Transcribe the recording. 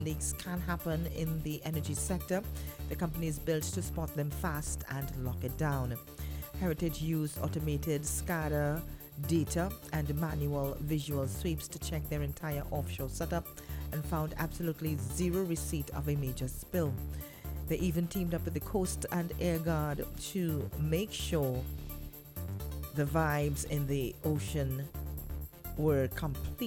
leaks can happen in the energy sector. The company is built to spot them fast and lock it down. Heritage used automated SCADA data and manual visual sweeps to check their entire offshore setup and found absolutely zero receipt of a major spill. They even teamed up with the Coast and Air Guard to make sure the vibes in the ocean were complete.